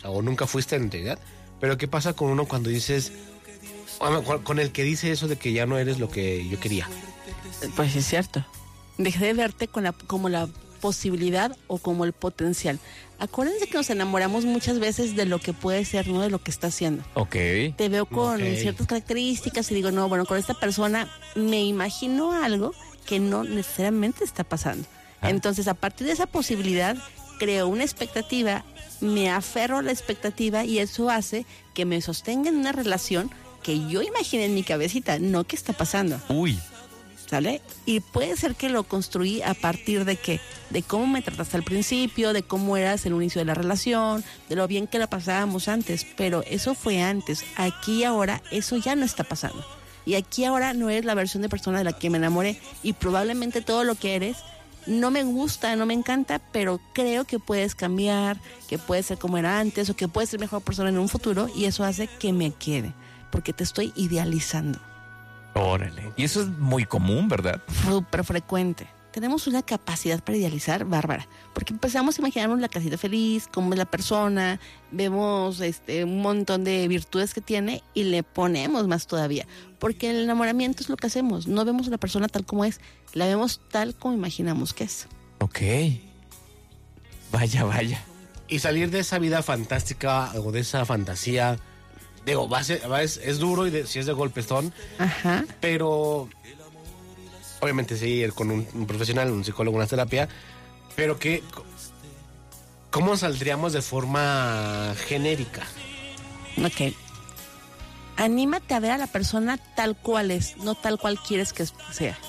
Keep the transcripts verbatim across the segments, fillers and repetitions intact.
o nunca fuiste en realidad. Pero ¿qué pasa con uno cuando dices, con el que dice eso de que ya no eres lo que yo quería? Pues es cierto. Dejé de verte con la, como la posibilidad o como el potencial. Acuérdense que nos enamoramos muchas veces de lo que puede ser, no de lo que está haciendo. Ok. Te veo con okay. ciertas características y digo, no, bueno, con esta persona me imagino algo que no necesariamente está pasando. Ah. Entonces, a partir de esa posibilidad, creo una expectativa, me aferro a la expectativa y eso hace que me sostenga en una relación que yo imaginé en mi cabecita, no que está pasando. Uy. ¿Sale? Y puede ser que lo construí a partir de qué, de cómo me trataste al principio, de cómo eras el inicio de la relación, de lo bien que la pasábamos antes, pero eso fue antes. Aquí y ahora eso ya no está pasando. Y aquí ahora no eres la versión de persona de la que me enamoré y probablemente todo lo que eres no me gusta, no me encanta, pero creo que puedes cambiar, que puedes ser como era antes o que puedes ser mejor persona en un futuro y eso hace que me quede, porque te estoy idealizando. Órale. Y eso es muy común, ¿verdad? Súper frecuente. Tenemos una capacidad para idealizar bárbara, porque empezamos a imaginarnos la casita feliz, cómo es la persona, vemos este un montón de virtudes que tiene y le ponemos más todavía, porque el enamoramiento es lo que hacemos, no vemos a la persona tal como es, la vemos tal como imaginamos que es. Ok. Vaya, vaya. Y salir de esa vida fantástica o de esa fantasía, digo, va a ser, va a es, es duro y de, si es de golpestón, ajá, pero obviamente sí, con un, un profesional, un psicólogo, una terapia, pero que, ¿cómo saldríamos de forma genérica? Ok. Anímate a ver a la persona tal cual es, no tal cual quieres que sea.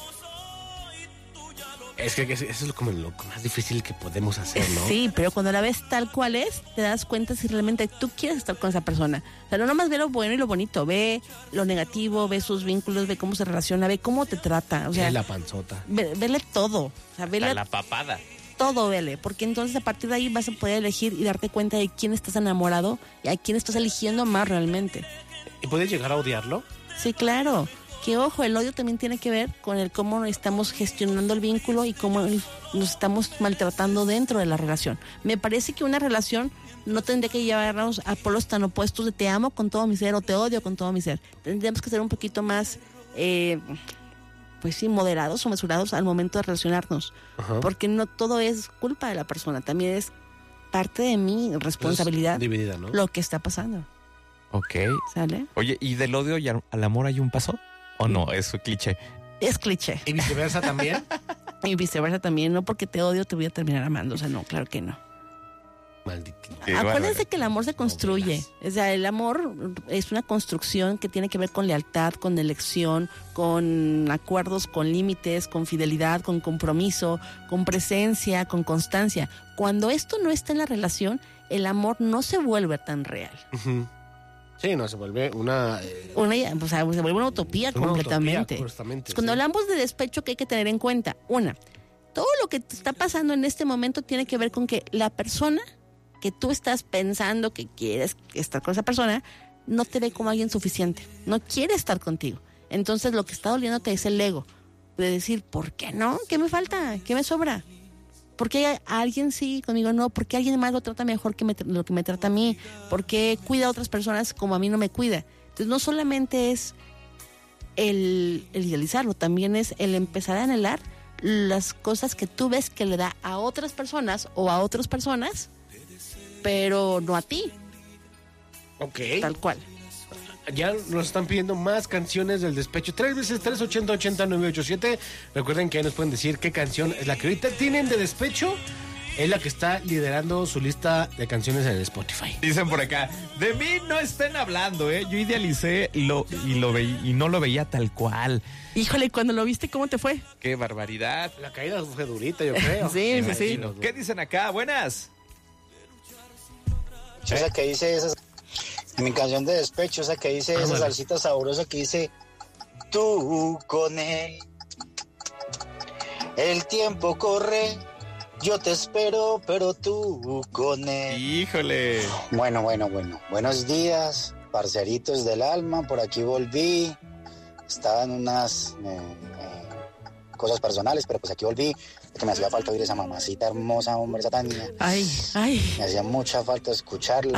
Es que eso es como lo más difícil que podemos hacer, ¿no? Sí, pero cuando la ves tal cual es, te das cuenta si realmente tú quieres estar con esa persona. O sea, no nomás ve lo bueno y lo bonito, ve lo negativo, ve sus vínculos, ve cómo se relaciona, ve cómo te trata. O sea, ve la panzota. Ve, vele todo. O sea, vele la papada. Todo, vele, porque entonces a partir de ahí vas a poder elegir y darte cuenta de quién estás enamorado y a quién estás eligiendo más realmente. ¿Y puedes llegar a odiarlo? Sí, claro. Que ojo, el odio también tiene que ver con el cómo estamos gestionando el vínculo y cómo nos estamos maltratando dentro de la relación. Me parece que una relación no tendría que llevarnos a polos tan opuestos de te amo con todo mi ser o te odio con todo mi ser. Tendríamos que ser un poquito más, eh, pues sí, moderados o mesurados al momento de relacionarnos. Ajá. Porque no todo es culpa de la persona, también es parte de mi responsabilidad. Es dividida, ¿no? Lo que está pasando. Ok. ¿Sale? Oye, ¿y del odio y al amor hay un paso? ¿O no? Es un cliché. Es cliché. ¿Y viceversa también? Y viceversa también. No porque te odio te voy a terminar amando. O sea, no, claro que no. Maldito. Acuérdense que el amor se construye. O sea, el amor es una construcción que tiene que ver con lealtad, con elección, con acuerdos, con límites, con fidelidad, con compromiso, con presencia, con constancia. Cuando esto no está en la relación, el amor no se vuelve tan real. Uh-huh. Sí, no, se vuelve una... Eh, una o sea, se vuelve una utopía una completamente. Utopía, justamente, Cuando sí. hablamos de despecho, ¿qué hay que tener en cuenta? Una, todo lo que te está pasando en este momento tiene que ver con que la persona que tú estás pensando que quieres estar con esa persona no te ve como alguien suficiente, no quiere estar contigo. Entonces lo que está doliéndote es el ego, de decir, ¿por qué no? ¿Qué me falta? ¿Qué me sobra? ¿Por qué a alguien sí, conmigo no? ¿Por qué alguien más lo trata mejor que me, lo que me trata a mí? ¿Por qué cuida a otras personas como a mí no me cuida? Entonces no solamente es el, el idealizarlo, también es el empezar a anhelar las cosas que tú ves que le da a otras personas o a otras personas, pero no a ti. Ok. Tal cual. Ya nos están pidiendo más canciones del despecho. Tres veces tres ochenta ochenta nueve ocho siete. Recuerden que ahí nos pueden decir qué canción es la que ahorita tienen de despecho. Es la que está liderando su lista de canciones en el Spotify. Dicen por acá, de mí no estén hablando, ¿eh? Yo idealicé lo, y, lo veí, y no lo veía tal cual. Híjole, cuando lo viste, ¿cómo te fue? ¡Qué barbaridad! La caída fue durita, yo creo. Sí, sí, sí. ¿Qué dicen acá? Buenas. Esa que dice esa, mi canción de despecho, esa que dice ah, esa bueno. salsita sabrosa que dice tú con él. El tiempo corre, yo te espero, pero tú con él. Híjole. Bueno, bueno, bueno. Buenos días, parceritos del alma. Por aquí volví. Estaba en unas eh, eh, cosas personales, pero pues aquí volví. Que me hacía falta oír esa mamacita hermosa, hombre, esa Tania. Ay, ay. Me hacía mucha falta escucharla.